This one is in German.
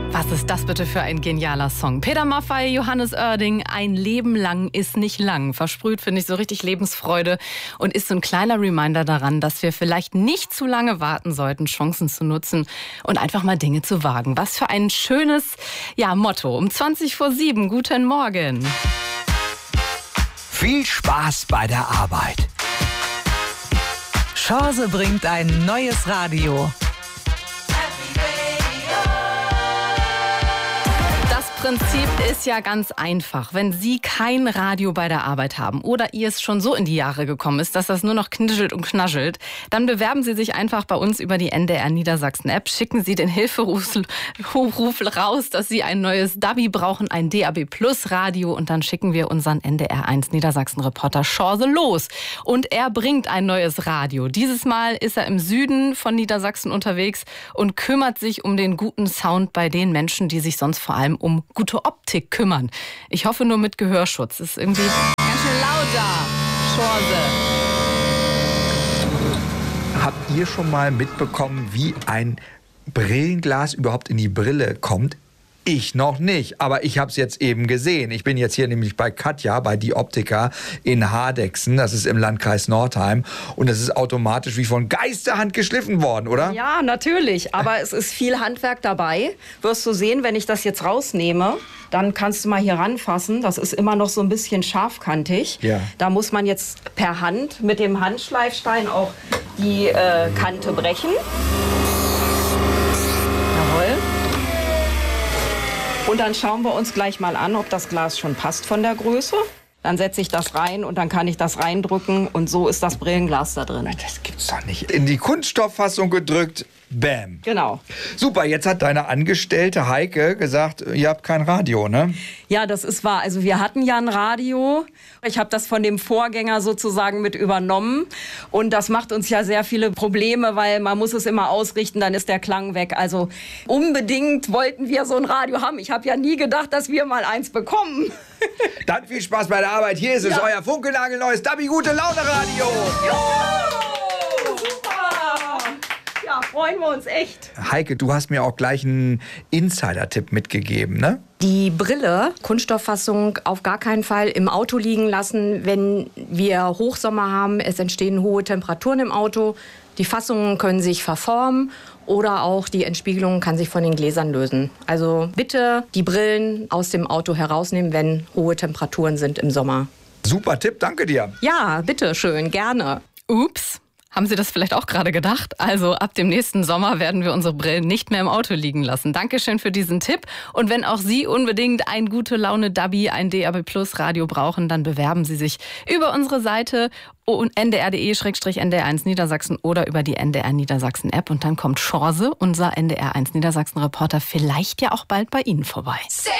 Was ist das bitte für ein genialer Song? Peter Maffay, Johannes Oerding, ein Leben lang ist nicht lang. Versprüht, finde ich, so richtig Lebensfreude und ist so ein kleiner Reminder daran, dass wir vielleicht nicht zu lange warten sollten, Chancen zu nutzen und einfach mal Dinge zu wagen. Was für ein schönes Motto. Um 7:20. Guten Morgen. Viel Spaß bei der Arbeit. Chance bringt ein neues Radio. Das Prinzip ist ja ganz einfach. Wenn Sie kein Radio bei der Arbeit haben oder ihr es schon so in die Jahre gekommen ist, dass das nur noch knischelt und knaschelt, dann bewerben Sie sich einfach bei uns über die NDR Niedersachsen App. Schicken Sie den Hilferuf raus, dass Sie ein neues DABI brauchen, ein DAB Plus Radio, und dann schicken wir unseren NDR1 Niedersachsen Reporter Chance los. Und er bringt ein neues Radio. Dieses Mal ist er im Süden von Niedersachsen unterwegs und kümmert sich um den guten Sound bei den Menschen, die sich sonst vor allem um gute Optik kümmern. Ich hoffe nur mit Gehörschutz. Ist irgendwie ganz schön laut da. Chance. Habt ihr schon mal mitbekommen, wie ein Brillenglas überhaupt in die Brille kommt? Ich noch nicht, aber ich habe es jetzt eben gesehen. Ich bin jetzt hier nämlich bei Katja, bei Die Optica in Hardegsen. Das ist im Landkreis Nordheim. Und das ist automatisch wie von Geisterhand geschliffen worden, oder? Ja, natürlich. Aber es ist viel Handwerk dabei. Wirst du sehen, wenn ich das jetzt rausnehme, dann kannst du mal hier ranfassen. Das ist immer noch so ein bisschen scharfkantig. Ja. Da muss man jetzt per Hand mit dem Handschleifstein auch die Kante brechen. Jawohl. Und dann schauen wir uns gleich mal an, ob das Glas schon passt von der Größe. Dann setze ich das rein und dann kann ich das reindrücken und so ist das Brillenglas da drin. Das gibt's doch nicht. In die Kunststofffassung gedrückt, bam. Genau. Super, jetzt hat deine Angestellte Heike gesagt, ihr habt kein Radio, ne? Ja, das ist wahr. Also wir hatten ja ein Radio. Ich habe das von dem Vorgänger sozusagen mit übernommen. Und das macht uns ja sehr viele Probleme, weil man muss es immer ausrichten, dann ist der Klang weg. Also unbedingt wollten wir so ein Radio haben. Ich habe ja nie gedacht, dass wir mal eins bekommen. Dann viel Spaß bei der Arbeit. Hier ist es, euer funkelnagelneues DABI Gute Laune Radio. Ja, freuen wir uns echt. Heike, du hast mir auch gleich einen Insider-Tipp mitgegeben, ne? Die Brille, Kunststofffassung, auf gar keinen Fall im Auto liegen lassen, wenn wir Hochsommer haben. Es entstehen hohe Temperaturen im Auto. Die Fassungen können sich verformen oder auch die Entspiegelung kann sich von den Gläsern lösen. Also bitte die Brillen aus dem Auto herausnehmen, wenn hohe Temperaturen sind im Sommer. Super Tipp, danke dir. Ja, bitte schön, gerne. Ups. Haben Sie das vielleicht auch gerade gedacht? Also ab dem nächsten Sommer werden wir unsere Brillen nicht mehr im Auto liegen lassen. Dankeschön für diesen Tipp. Und wenn auch Sie unbedingt ein gute Laune DABI, ein DAB Plus Radio brauchen, dann bewerben Sie sich über unsere Seite ndr.de/ndr1 Niedersachsen oder über die NDR Niedersachsen App. Und dann kommt Chance, unser NDR1 Niedersachsen Reporter, vielleicht ja auch bald bei Ihnen vorbei.